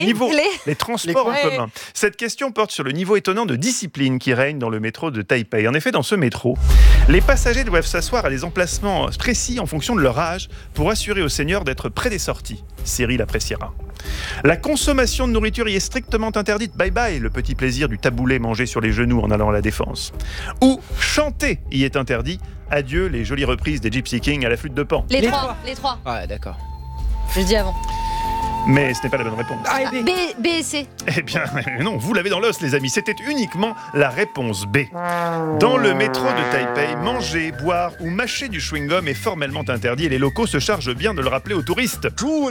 les transports en commun. Cette question porte sur le niveau étonnant de discipline qui règne dans le métro de Taipei. En effet, dans ce métro, les passagers doivent s'asseoir à des emplacements précis en fonction de leur âge pour assurer aux seniors d'être près des sorties. Cyril appréciera. La consommation de nourriture y est strictement interdite. Bye bye, le petit plaisir du taboulé mangé sur les genoux en allant à la Défense. Ou chanter y est interdit. Adieu les jolies reprises des Gypsy Kings à la flûte de Pan. Les trois. Ah, d'accord. Je dis avant. Mais ce n'est pas la bonne réponse. A et B. B et C. Eh bien, non, vous l'avez dans l'os, les amis. C'était uniquement la réponse B. Dans le métro de Taipei, manger, boire ou mâcher du chewing-gum est formellement interdit et les locaux se chargent bien de le rappeler aux touristes.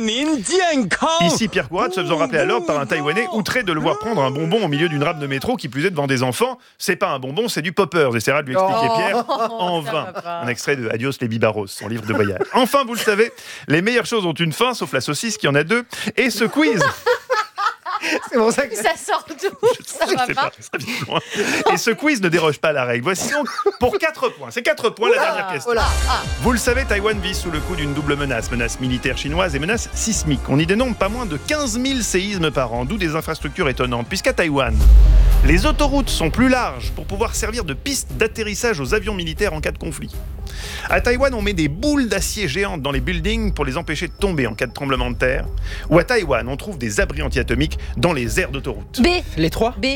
Ici, Pierre Courade se faisant rappeler à l'ordre par un Taïwanais outré de le voir prendre un bonbon au milieu d'une rame de métro qui plus est devant des enfants. C'est pas un bonbon, c'est du popper. Essaiera de lui expliquer Pierre en vain. Un extrait de Adios les Bibaros, son livre de voyage. Enfin, vous le savez, les meilleures choses ont une fin, sauf la saucisse qui en a deux. Et ce quiz... C'est pour ça que ça sort d'où? Ça va pas. Et ce quiz ne déroge pas à la règle. Voici donc pour 4 points. C'est 4 points la dernière question. Vous le savez, Taïwan vit sous le coup d'une double menace. Menace militaire chinoise et menace sismique. On y dénombre pas moins de 15 000 séismes par an, d'où des infrastructures étonnantes. Puisqu'à Taïwan, les autoroutes sont plus larges pour pouvoir servir de piste d'atterrissage aux avions militaires en cas de conflit. À Taïwan, on met des boules d'acier géantes dans les buildings pour les empêcher de tomber en cas de tremblement de terre. Ou à Taïwan, on trouve des abris anti-atomiques dans les aires d'autoroute. B. Les 3. B.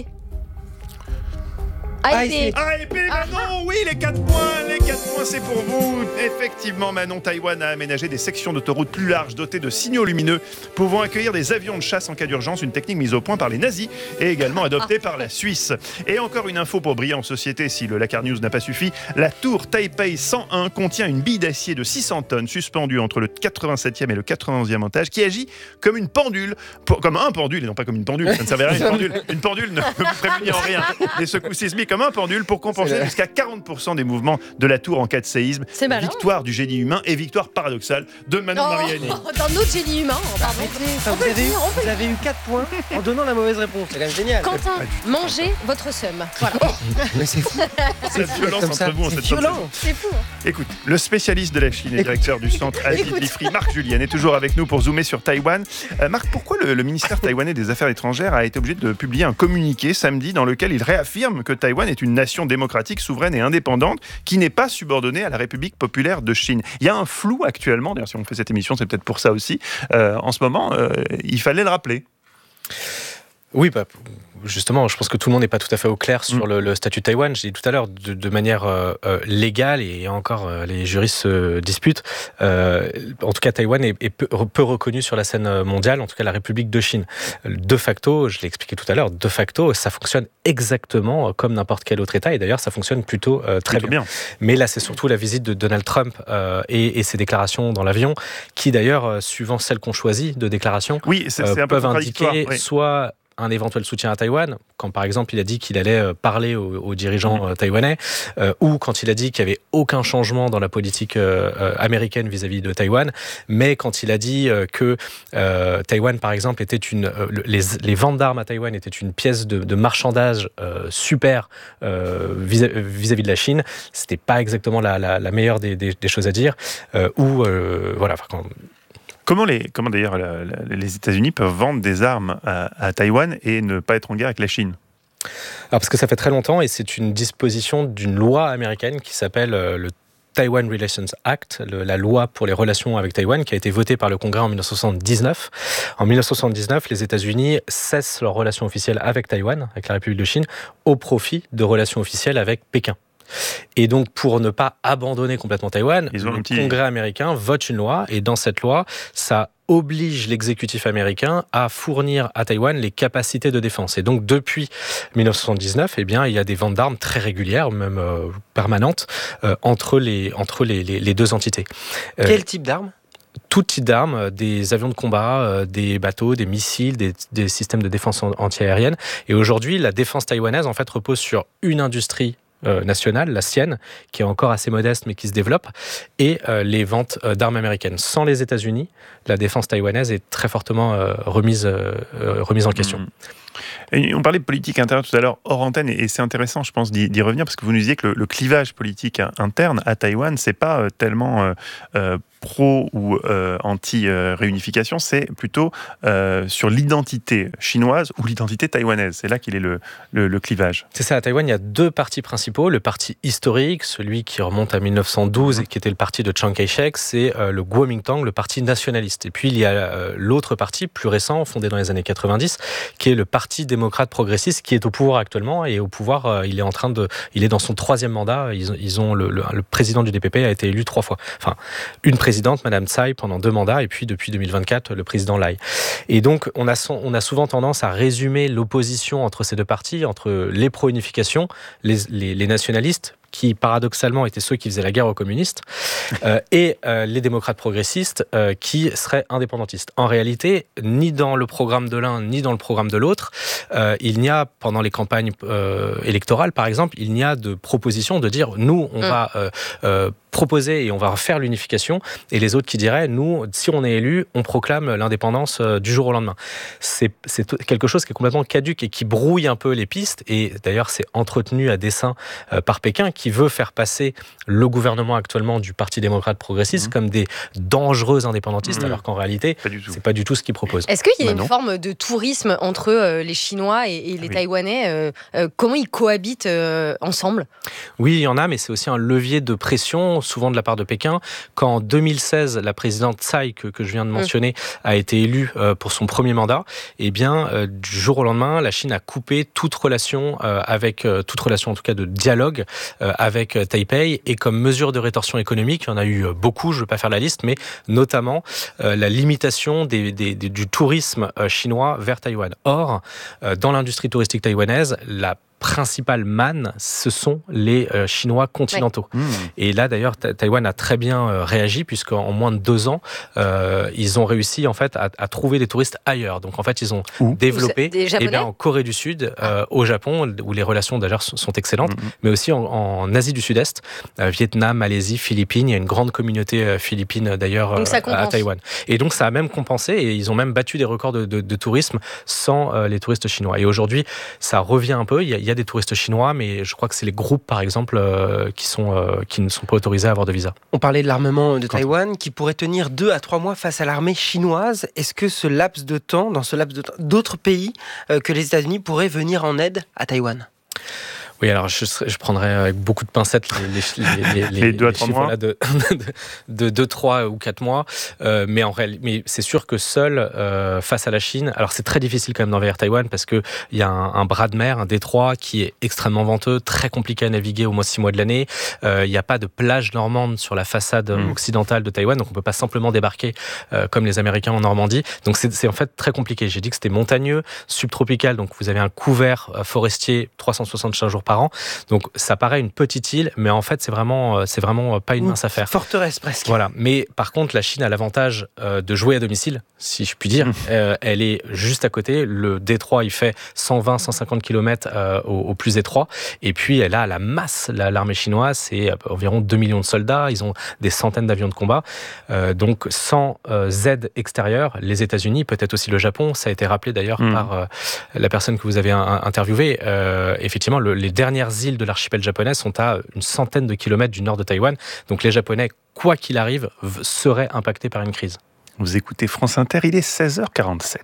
A et B. A et B, Manon, oui, les 4 points, c'est pour vous. Effectivement, Manon, Taïwan a aménagé des sections d'autoroute plus larges, dotées de signaux lumineux, pouvant accueillir des avions de chasse en cas d'urgence, une technique mise au point par les nazis et également adoptée par la Suisse. Et encore une info pour briller en société, si le Lakar News n'a pas suffi, la tour Taipei 101 contient une bille d'acier de 600 tonnes suspendue entre le 87e et le 91e étage, qui agit comme une pendule, comme un pendule, et non pas comme une pendule, ça ne servait à rien, une pendule ne vous prémunit en rien des secousses sismiques, comme un pendule pour compenser jusqu'à 40% des mouvements de la tour en cas de séisme. C'est malin. Victoire du génie humain et victoire paradoxale de Manon Mariani. Dans notre génie humain, pardon. vous avez eu 4 points en donnant la mauvaise réponse. C'est quand même génial. Quentin, mangez votre seum. Voilà. Mais c'est fou. Cette violence entre vous en cette violent. C'est fou. Écoute, le spécialiste de la Chine et directeur du centre Asie de l'IFRI, Marc Julien, est toujours avec nous pour zoomer sur Taïwan. Marc, pourquoi le ministère taïwanais des Affaires étrangères a été obligé de publier un communiqué samedi dans lequel il réaffirme que Taïwan est une nation démocratique, souveraine et indépendante qui n'est pas subordonnée à la République populaire de Chine? Il y a un flou actuellement, d'ailleurs si on fait cette émission c'est peut-être pour ça aussi, en ce moment, il fallait le rappeler. Oui, justement, je pense que tout le monde n'est pas tout à fait au clair sur le statut de Taïwan. J'ai dit tout à l'heure, de manière légale, et encore les juristes se disputent, en tout cas Taïwan est peu reconnu sur la scène mondiale, en tout cas la République de Chine. De facto, je l'ai expliqué tout à l'heure, de facto, ça fonctionne exactement comme n'importe quel autre État, et d'ailleurs ça fonctionne plutôt très bien. Mais là, c'est surtout la visite de Donald Trump et ses déclarations dans l'avion, qui d'ailleurs, suivant celle qu'on choisit de déclaration, peuvent indiquer soit un éventuel soutien à Taïwan, quand par exemple il a dit qu'il allait parler aux dirigeants taïwanais, ou quand il a dit qu'il n'y avait aucun changement dans la politique américaine vis-à-vis de Taïwan, mais quand il a dit que Taïwan par exemple était les ventes d'armes à Taïwan étaient une pièce de marchandage super vis-à-vis de la Chine, c'était pas exactement la meilleure des choses à dire, voilà. Comment d'ailleurs les États-Unis peuvent vendre des armes à Taïwan et ne pas être en guerre avec la Chine? Alors parce que ça fait très longtemps et c'est une disposition d'une loi américaine qui s'appelle le Taiwan Relations Act, la loi pour les relations avec Taïwan, qui a été votée par le Congrès en 1979. En 1979, les États-Unis cessent leurs relations officielles avec Taïwan, avec la République de Chine, au profit de relations officielles avec Pékin. Et donc, pour ne pas abandonner complètement Taïwan, le Congrès américain vote une loi, et dans cette loi, ça oblige l'exécutif américain à fournir à Taïwan les capacités de défense. Et donc, depuis 1979, il y a des ventes d'armes très régulières, même permanentes, entre les deux entités. Quel type d'armes ? Tout type d'armes, des avions de combat, des bateaux, des missiles, des systèmes de défense antiaérienne. Et aujourd'hui, la défense taïwanaise, en fait, repose sur une industrie nationale, la sienne, qui est encore assez modeste mais qui se développe, et les ventes d'armes américaines. Sans les États-Unis, la défense taïwanaise est très fortement remise en question. Et on parlait de politique intérieure tout à l'heure hors antenne, et c'est intéressant, je pense, d'y revenir, parce que vous nous disiez que le clivage politique interne à Taïwan, c'est pas tellement pro ou anti-réunification, c'est plutôt sur l'identité chinoise ou l'identité taïwanaise. C'est là qu'il est le clivage. C'est ça, à Taïwan, il y a deux partis principaux. Le parti historique, celui qui remonte à 1912 et qui était le parti de Chiang Kai-shek, c'est le Kuomintang, le parti nationaliste. Et puis il y a l'autre parti, plus récent, fondé dans les années 90, qui est le Parti démocrate progressiste, qui est au pouvoir actuellement. Et au pouvoir, il est dans son 3e mandat. Ils ont le président du DPP a été élu 3 fois. Enfin, une présidente, Madame Tsai, pendant 2 mandats, et puis depuis 2024, le président Lai. Et donc, on a souvent tendance à résumer l'opposition entre ces deux partis, entre les pro-unification, les nationalistes, qui paradoxalement étaient ceux qui faisaient la guerre aux communistes, et les démocrates progressistes qui seraient indépendantistes. En réalité, ni dans le programme de l'un, ni dans le programme de l'autre, il n'y a, pendant les campagnes électorales par exemple, il n'y a de proposition de dire nous, on va proposer et on va faire l'unification, et les autres qui diraient nous, si on est élu, on proclame l'indépendance du jour au lendemain. C'est quelque chose qui est complètement caduque et qui brouille un peu les pistes, et d'ailleurs c'est entretenu à dessein par Pékin, qui veut faire passer le gouvernement actuellement du Parti démocrate progressiste comme des dangereux indépendantistes, alors qu'en réalité, c'est pas du tout ce qu'ils proposent. Est-ce qu'il y a une forme de tourisme entre les Chinois et les Taïwanais comment ils cohabitent ensemble? Oui, il y en a, mais c'est aussi un levier de pression, souvent de la part de Pékin. Quand en 2016, la présidente Tsai, que je viens de mentionner, a été élue pour son premier mandat, eh bien, du jour au lendemain, la Chine a coupé toute relation toute relation en tout cas de dialogue avec Taipei, et comme mesure de rétorsion économique, il y en a eu beaucoup, je ne vais pas faire la liste, mais notamment la limitation du tourisme chinois vers Taïwan. Or, dans l'industrie touristique taïwanaise, la principale manne, ce sont les Chinois continentaux. Ouais. Et là, d'ailleurs, Taïwan a très bien réagi, puisqu'en moins de 2 ans, ils ont réussi en fait à trouver des touristes ailleurs. Donc en fait, ils ont développé en Corée du Sud, au Japon, où les relations d'ailleurs sont excellentes, mais aussi en Asie du Sud-Est, Vietnam, Malaisie, Philippines. Il y a une grande communauté philippine d'ailleurs à Taïwan. Et donc ça a même compensé, et ils ont même battu des records de tourisme sans les touristes chinois. Et aujourd'hui, ça revient un peu. Il y a des touristes chinois, mais je crois que c'est les groupes, par exemple, qui ne sont pas autorisés à avoir de visa. On parlait de l'armement de Taïwan qui pourrait tenir 2 à 3 mois face à l'armée chinoise. Est-ce que ce laps de temps, d'autres pays que les États-Unis pourraient venir en aide à Taïwan ? Oui, alors je prendrais avec beaucoup de pincettes les 2 à 3 mois là de 2, 3 ou 4 mois. Mais c'est sûr que seul, face à la Chine, alors c'est très difficile quand même d'envahir Taïwan, parce qu'il y a un bras de mer, un détroit qui est extrêmement venteux, très compliqué à naviguer au moins 6 mois de l'année. Il n'y a pas de plage normande sur la façade occidentale de Taïwan, donc on ne peut pas simplement débarquer comme les Américains en Normandie. Donc c'est en fait très compliqué. J'ai dit que c'était montagneux, subtropical, donc vous avez un couvert forestier 365 jours par an. Donc ça paraît une petite île, mais en fait c'est vraiment pas une mince affaire. Forteresse presque. Voilà. Mais par contre, la Chine a l'avantage de jouer à domicile, si je puis dire. Elle est juste à côté. Le détroit, il fait 120-150 km au plus étroit. Et puis elle a la masse. L'armée chinoise, c'est environ 2 millions de soldats. Ils ont des centaines d'avions de combat. Donc sans aide extérieure, les États-Unis, peut-être aussi le Japon, ça a été rappelé d'ailleurs par la personne que vous avez interviewée. Effectivement, les dernières îles de l'archipel japonais sont à une centaine de kilomètres du nord de Taïwan. Donc les Japonais, quoi qu'il arrive, seraient impactés par une crise. Vous écoutez France Inter, il est 16h47.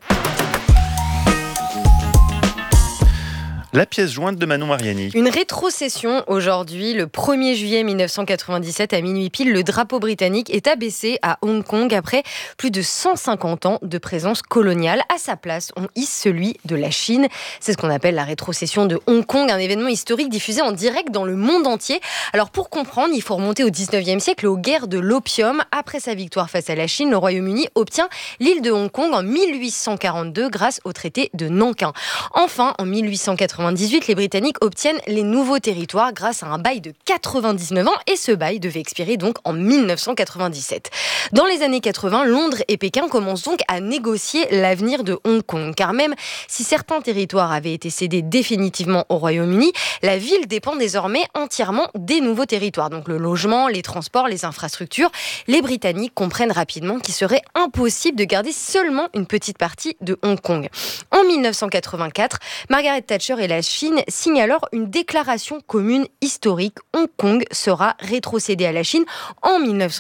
La pièce jointe de Manon Mariani. Une rétrocession aujourd'hui, le 1er juillet 1997 à minuit pile, le drapeau britannique est abaissé à Hong Kong après plus de 150 ans de présence coloniale. À sa place, on hisse celui de la Chine. C'est ce qu'on appelle la rétrocession de Hong Kong, un événement historique diffusé en direct dans le monde entier. Alors pour comprendre, il faut remonter au 19e siècle, aux guerres de l'opium. Après sa victoire face à la Chine, le Royaume-Uni obtient l'île de Hong Kong en 1842 grâce au traité de Nankin. Enfin, en 1890, 1998, les Britanniques obtiennent les nouveaux territoires grâce à un bail de 99 ans et ce bail devait expirer donc en 1997. Dans les années 80, Londres et Pékin commencent donc à négocier l'avenir de Hong Kong, car même si certains territoires avaient été cédés définitivement au Royaume-Uni, la ville dépend désormais entièrement des nouveaux territoires. Donc le logement, les transports, les infrastructures. Les Britanniques comprennent rapidement qu'il serait impossible de garder seulement une petite partie de Hong Kong. En 1984, Margaret Thatcher et la Chine signent alors une déclaration commune historique. Hong Kong sera rétrocédé à la Chine en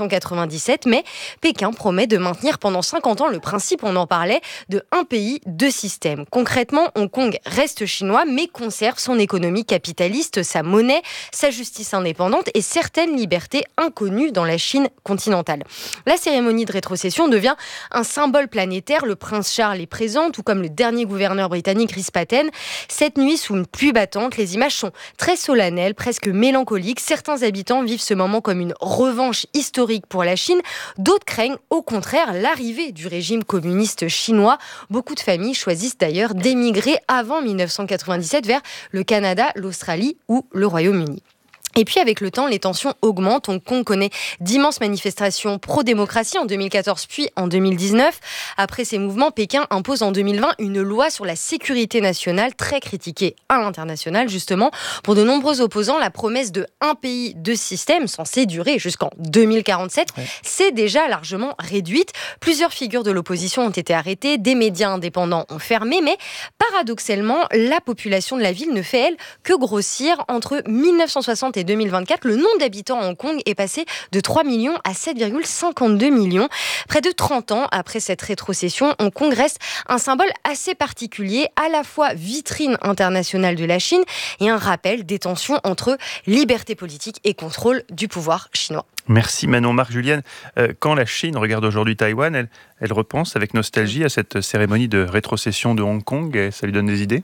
1997, mais Pékin promet de maintenir pendant 50 ans le principe, on en parlait, de un pays, deux systèmes. Concrètement, Hong Kong reste chinois, mais conserve son économie capitaliste, sa monnaie, sa justice indépendante et certaines libertés inconnues dans la Chine continentale. La cérémonie de rétrocession devient un symbole planétaire. Le prince Charles est présent, tout comme le dernier gouverneur britannique Rhys Patten. Cette nuit, sous une pluie battante, les images sont très solennelles, presque mélancoliques. Certains habitants vivent ce moment comme une revanche historique pour la Chine. D'autres craignent au contraire l'arrivée du régime communiste chinois. Beaucoup de familles choisissent d'ailleurs d'émigrer avant 1997 vers le Canada, l'Australie ou le Royaume-Uni. Et puis avec le temps, les tensions augmentent. Hong Kong connaît d'immenses manifestations pro-démocratie en 2014 puis en 2019. Après ces mouvements, Pékin impose en 2020 une loi sur la sécurité nationale très critiquée à l'international justement. Pour de nombreux opposants, la promesse de un pays, deux systèmes censée durer jusqu'en 2047, c'est déjà largement réduite. Plusieurs figures de l'opposition ont été arrêtées, des médias indépendants ont fermé, mais paradoxalement, la population de la ville ne fait elle que grossir. Entre 1960 et 2024, le nombre d'habitants à Hong Kong est passé de 3 millions à 7,52 millions. Près de 30 ans après cette rétrocession, Hong Kong reste un symbole assez particulier, à la fois vitrine internationale de la Chine et un rappel des tensions entre liberté politique et contrôle du pouvoir chinois. Merci Manon. Marc-Julienne, quand la Chine regarde aujourd'hui Taïwan, elle repense avec nostalgie à cette cérémonie de rétrocession de Hong Kong et ça lui donne des idées ?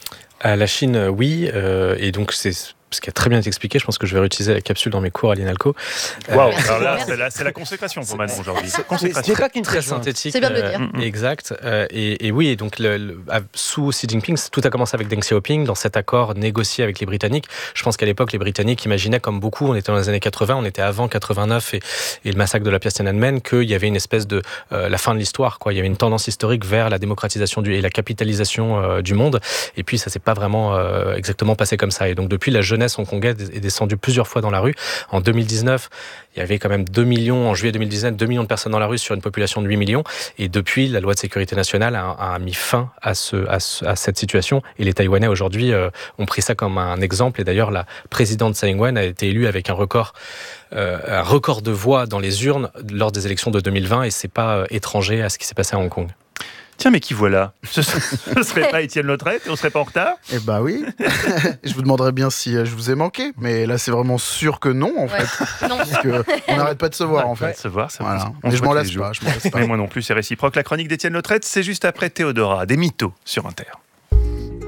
À la Chine, oui, et donc c'est ce qui a très bien été expliqué. Je pense que je vais réutiliser la capsule dans mes cours à l'INALCO. Waouh, c'est la consécration pour Manon aujourd'hui. C'est pas qu'une très synthétique. C'est bien de le dire. Exact. Et oui, et donc sous Xi Jinping, tout a commencé avec Deng Xiaoping dans cet accord négocié avec les Britanniques. Je pense qu'à l'époque, les Britanniques imaginaient, comme beaucoup, on était dans les années 80, on était avant 89 et le massacre de la pièce Tiananmen, qu'il y avait une espèce de la fin de l'histoire, quoi. Il y avait une tendance historique vers la démocratisation et la capitalisation du monde. Et puis ça s'est pas vraiment exactement passé comme ça. Et donc depuis, la jeunesse hongkongaise est descendue plusieurs fois dans la rue. En 2019, il y avait quand même 2 millions, en juillet 2019, 2 millions de personnes dans la rue sur une population de 8 millions. Et depuis, la loi de sécurité nationale a mis fin à cette situation. Et les Taïwanais, aujourd'hui, ont pris ça comme un exemple. Et d'ailleurs, la présidente Tsai Ing-wen a été élue avec un record de voix dans les urnes lors des élections de 2020. Et c'est pas étranger à ce qui s'est passé à Hong Kong. Tiens, mais qui voilà ? Ce serait pas Étienne Lautrette et on serait pas en retard ? Eh bah oui. Je vous demanderais bien si je vous ai manqué, mais là c'est vraiment sûr que non en fait. Non. Parce que on n'arrête pas de se voir en fait. De se voir, ça Voilà. on Mais se je m'en voit tous lasse les jours. pas. Mais moi non plus, c'est réciproque. La chronique d'Étienne Lautrette, c'est juste après Théodora, des mythos sur Inter.